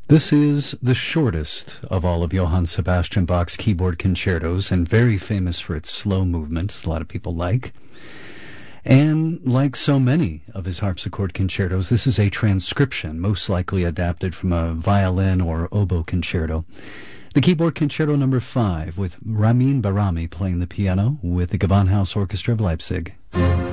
This is the shortest of all of Johann Sebastian Bach's keyboard concertos, and very famous for its slow movement, a lot of people like. And like so many of his harpsichord concertos, this is a transcription, most likely adapted from a violin or oboe concerto. The keyboard concerto number 5, with Ramin Barami playing the piano with the Gewandhaus Orchestra of Leipzig.